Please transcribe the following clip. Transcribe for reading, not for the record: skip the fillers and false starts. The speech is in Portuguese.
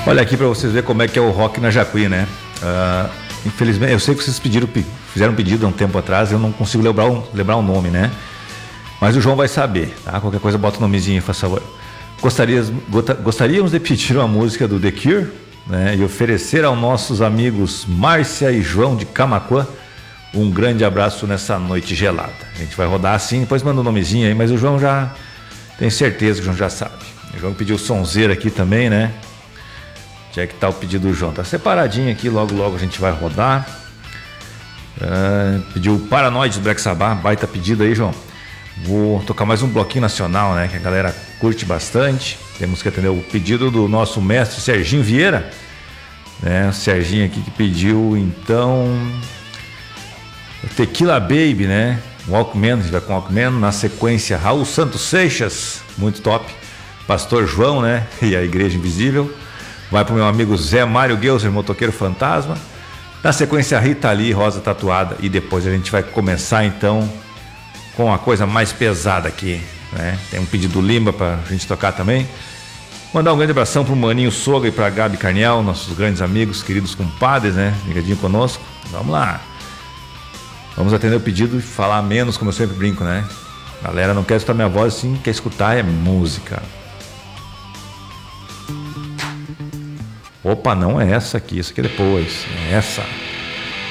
Olha aqui para vocês verem como é que é o rock na Jacuí, né? Infelizmente, eu sei que vocês fizeram um pedido há um tempo atrás, eu não consigo lembrar o nome, né? Mas o João vai saber, tá? Qualquer coisa bota o nomezinho, faz favor. Gostaríamos de pedir uma música do The Cure, né? E oferecer aos nossos amigos Márcia e João de Camaquã um grande abraço nessa noite gelada. A gente vai rodar assim, depois manda o nomezinho aí, mas o João já tem certeza que o João já sabe. O João pediu sonzeira aqui também, né? Onde é que tá o pedido do João? Tá separadinho aqui, logo a gente vai rodar. Pediu Paranoid do Black Sabbath, baita pedido aí, João. Vou tocar mais um bloquinho nacional, né? Que a galera curte bastante. Temos que atender o pedido do nosso mestre Serginho Vieira, né? O Serginho aqui que pediu, então, Tequila Baby, né? Walkman, a gente vai com Walkman. Na sequência, Raul Santos Seixas, muito top. Pastor João, né? E a Igreja Invisível. Vai pro meu amigo Zé Mário Gelser, Motoqueiro Fantasma. Na sequência, Rita Lee, Rosa Tatuada. E depois a gente vai começar então com a coisa mais pesada aqui, né? Tem um pedido do Lima pra gente tocar também. Mandar um grande abração pro Maninho Soga e pra Gabi Carniel, nossos grandes amigos, queridos compadres, né? Ligadinho conosco. Vamos lá. Vamos atender o pedido e falar menos, como eu sempre brinco, né? A galera não quer escutar minha voz, sim, quer escutar é música. Opa, não é essa aqui, isso aqui é depois. É essa.